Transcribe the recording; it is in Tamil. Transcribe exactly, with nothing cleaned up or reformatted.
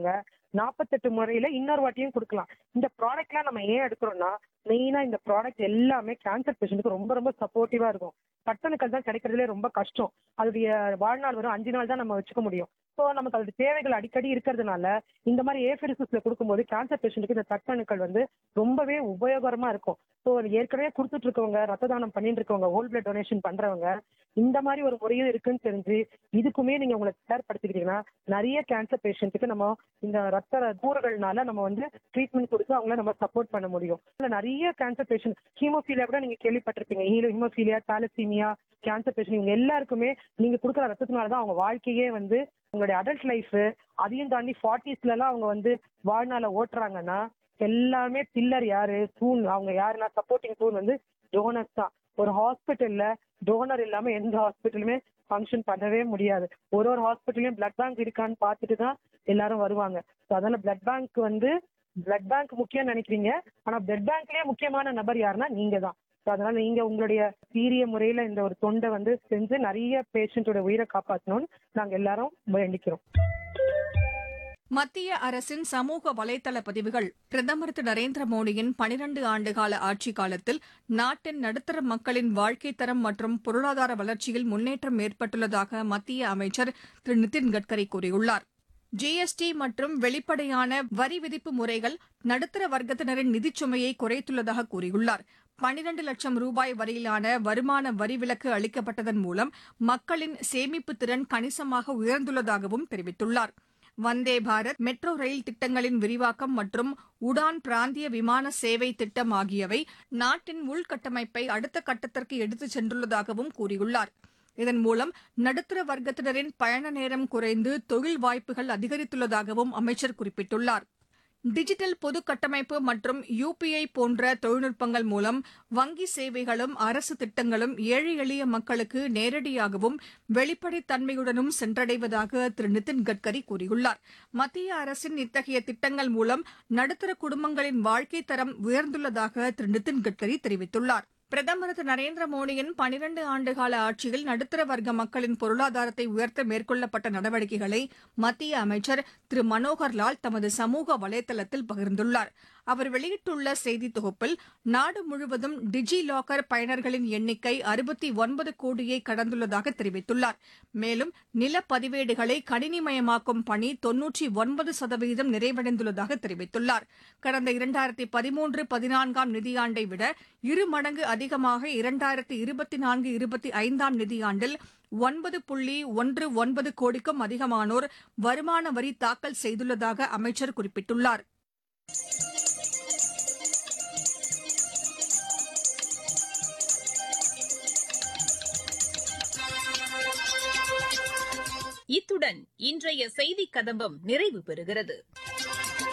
கொடுக்குறவங்க நாற்பத்தெட்டு முறையில இன்னொரு வாட்டியும் கொடுக்கலாம். இந்த ப்ராடக்ட்லாம் நம்ம ஏன் எடுக்கிறோம்னா, மெயினா இந்த ப்ராடக்ட் எல்லாமே கேன்சர் பேஷண்ட்டுக்கு ரொம்ப ரொம்ப சப்போர்ட்டிவா இருக்கும். கட்டணுக்கள் தான் கிடைக்கிறதுலே ரொம்ப கஷ்டம். அதோடைய வாழ்நாள் வரும் அஞ்சு நாள் தான் நம்ம வச்சுக்க முடியும். ஸோ நமக்கு அதோட தேவைகள் அடிக்கடி இருக்கிறதுனால இந்த மாதிரி ஏஃபெரிசிஸ்ல கொடுக்கும்போது கேன்சர் பேஷண்ட்டுக்கு இந்த தட்டணுக்கள் வந்து ரொம்பவே உபயோகரமா இருக்கும். ஸோ ஏற்கனவே கொடுத்துட்டு இருக்கவங்க, ரத்த தானம் பண்ணிட்டு இருக்கவங்க, ஹோல் பிளட் டொனேஷன் பண்றவங்க இந்த மாதிரி ஒரு முறையும் இருக்குன்னு தெரிஞ்சு இதுக்குமே நீங்க உங்களை தயார்படுத்திக்கிட்டீங்கன்னா நிறைய கேன்சர் பேஷண்ட்டுக்கு நம்ம இந்த ரத்த கூறுகள்னால நம்ம வந்து ட்ரீட்மெண்ட் கொடுத்து அவங்கள நம்ம சப்போர்ட் பண்ண முடியும். நிறைய கேன்சர் பேஷண்ட் ஹீமோஃபீலியா கூட நீங்க கேள்விப்பட்டிருப்பீங்க. ஹீமோஃபீலியா, தாலசீமியா கேன்சர் பேஷண்ட் இவங்க எல்லாருக்குமே நீங்க கொடுக்குற ரத்தத்தினால தான் அவங்க வாழ்க்கையே வந்து உங்களுடைய அடல்ட் லைஃப் அதையும் தாண்டி ஃபார்ட்டிஸ்ல எல்லாம் அவங்க வந்து வாழ்நாள ஓட்டுறாங்கன்னா எல்லாமே பில்லர் யாரு, தூண் அவங்க யாருன்னா சப்போர்ட்டிங் தூண் வந்து டோனர்ஸ் தான். ஒரு ஹாஸ்பிட்டல்ல டோனர் இல்லாம எந்த ஹாஸ்பிட்டலுமே ஃபங்க்ஷன் பண்ணவே முடியாது. ஒரு ஒரு ஹாஸ்பிட்டலையும் பிளட் பேங்க் இருக்கான்னு பார்த்துட்டு தான் எல்லாரும் வருவாங்க. ஸோ அதனால பிளட் பேங்க் வந்து பிளட் பேங்க் முக்கியம் நினைக்கிறீங்க, ஆனா பிளட் பேங்க்லயே முக்கியமான நபர் யாருன்னா நீங்க தான். ஸோ அதனால நீங்க உங்களுடைய சீரிய முறையில இந்த ஒரு தொண்டை வந்து செஞ்சு நிறைய பேஷண்டோட உயிரை காப்பாற்றணும்னு நாங்க எல்லாரும் வேண்டிக்கிறோம். மத்திய அரசின் சமூக வலைதள பதிவுகள் பிரதமர் திரு நரேந்திர மோடியின் பனிரண்டு ஆண்டுகால ஆட்சிக் காலத்தில் நாட்டின் நடுத்தர மக்களின் வாழ்க்கைத் தரம் மற்றும் பொருளாதார வளர்ச்சியில் முன்னேற்றம் ஏற்பட்டுள்ளதாக மத்திய அமைச்சர் திரு நிதின் கட்கரி கூறியுள்ளார். ஜிஎஸ்டி மற்றும் வெளிப்படையான வரி விதிப்பு முறைகள் நடுத்தர வர்க்கத்தினரின் நிதிச் சுமையை குறைத்துள்ளதாக கூறியுள்ளார். பனிரண்டு லட்சம் ரூபாய் வரையிலான வருமான வரி விலக்கு அளிக்கப்பட்டதன் மூலம் மக்களின் சேமிப்பு திறன் கணிசமாக உயர்ந்துள்ளதாகவும் தெரிவித்துள்ளார். வந்தே பாரத், மெட்ரோ ரயில் திட்டங்களின் விரிவாக்கம் மற்றும் உடான் பிராந்திய விமான சேவை திட்டம் ஆகியவை நாட்டின் உள்கட்டமைப்பை அடுத்த கட்டத்திற்கு எடுத்துச் சென்றுள்ளதாகவும் கூறியுள்ளார். இதன் மூலம் நடுத்தர வர்க்கத்தினரின் பயண நேரம் குறைந்து தொழில் வாய்ப்புகள் அதிகரித்துள்ளதாகவும் அமைச்சர் குறிப்பிட்டுள்ளார். டிஜிட்டல் பொது கட்டமைப்பு மற்றும் யுபிஐ போன்ற தொழில்நுட்பங்கள் மூலம் வங்கி சேவைகளும் அரசு திட்டங்களும் ஏழை எளிய மக்களுக்கு நேரடியாகவும் வெளிப்படைத்தன்மையுடனும் சென்றடைவதாக திரு நிதின் கட்கரி கூறியுள்ளார். மத்திய அரசின் இத்தகைய திட்டங்கள் மூலம் நடுத்தர குடும்பங்களின் வாழ்க்கைத் தரம் உயர்ந்துள்ளதாக திரு நிதின் கட்கரி தெரிவித்துள்ளார். பிரதமர் திரு நரேந்திர மோடியின் பனிரண்டு ஆண்டுகால ஆட்சியில் நடுத்தர வர்க்க மக்களின் பொருளாதாரத்தை உயர்த்த மேற்கொள்ளப்பட்ட நடவடிக்கைகளை மத்திய அமைச்சர் திரு மனோகர் லால் தமது சமூக வலைதளத்தில் பகிர்ந்துள்ளார். அவர் வெளியிட்டுள்ள செய்தித் தொகுப்பில் நாடு முழுவதும் டிஜி லாக்கர் பயனர்களின் எண்ணிக்கை அறுபத்தி ஒன்பது கோடியை கடந்துள்ளதாக தெரிவித்துள்ளார். மேலும் நில பதிவேடுகளை கணினிமயமாக்கும் பணி தொன்னூற்றி ஒன்பது சதவீதம் நிறைவடைந்துள்ளதாக தெரிவித்துள்ளார். கடந்த இரண்டாயிரத்தி பதிமூன்று பதினான்காம் நிதியாண்டை விட இரு மடங்கு அதிகமாக இரண்டாயிரத்தி இருபத்தி நான்கு இருபத்தி ஐந்தாம் நிதியாண்டில் ஒன்பது புள்ளி ஒன்று ஒன்பது கோடிக்கும் அதிகமானோர் வருமான வரி தாக்கல் செய்துள்ளதாக அமைச்சர் குறிப்பிட்டுள்ளார். இத்துடன் இன்றைய செய்திக் கதம்பம் நிறைவு பெறுகிறது.